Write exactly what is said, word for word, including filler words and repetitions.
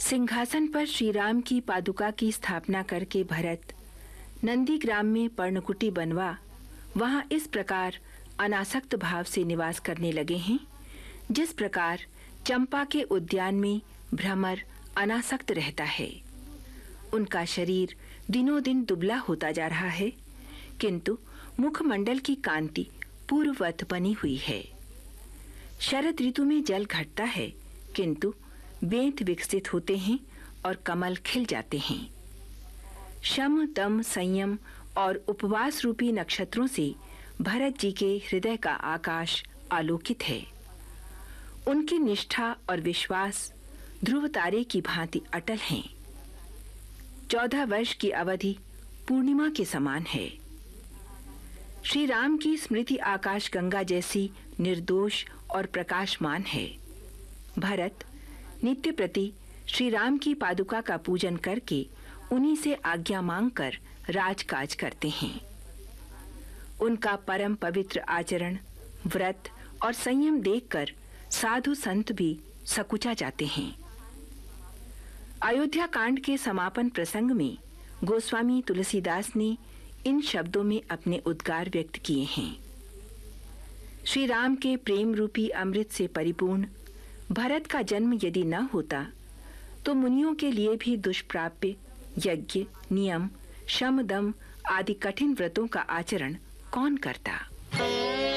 सिंहासन पर श्री राम की पादुका की स्थापना करके भरत नंदीग्राम में पर्णकुटी बनवा वहां इस प्रकार अनासक्त भाव से निवास करने लगे हैं, जिस प्रकार चंपा के उद्यान में भ्रमर अनासक्त रहता है। उनका शरीर दिनों दिन दुबला होता जा रहा है, किंतु मुखमंडल की कांति पूर्ववत बनी हुई है। शरद ऋतु में जल घटता है, किंतु बेंत विकसित होते हैं और कमल खिल जाते हैं। शम, दम, संयम और उपवास रूपी नक्षत्रों से भरत जी के हृदय का आकाश आलोकित है। उनकी निष्ठा और विश्वास ध्रुव तारे की भांति अटल हैं। चौदह वर्ष की अवधि पूर्णिमा के समान है। श्री राम की स्मृति आकाश गंगा जैसी निर्दोष और प्रकाशमान है। भरत नित्य प्रति श्री राम की पादुका का पूजन करके उन्हीं से आज्ञा मांगकर राजकाज करते हैं। उनका परम पवित्र आचरण, व्रत और संयम देखकर साधु संत भी सकुचा जाते हैं। अयोध्या कांड के समापन प्रसंग में गोस्वामी तुलसीदास ने इन शब्दों में अपने उद्गार व्यक्त किए हैं। श्री राम के प्रेम रूपी अमृत से परिपूर्ण भरत का जन्म यदि न होता तो मुनियों के लिए भी दुष्प्राप्य यज्ञ, नियम, शम, दम आदि कठिन व्रतों का आचरण कौन करता।